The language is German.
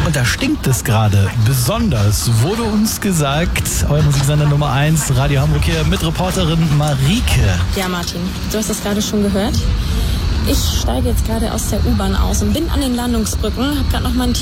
Und da stinkt es gerade besonders, wurde uns gesagt. Euer Musiksender Nummer 1, Radio Hamburg hier mit Reporterin Marike. Ja, Martin, du hast das gerade schon gehört. Ich steige jetzt gerade aus der U-Bahn aus und bin an den Landungsbrücken, habe gerade noch mal ein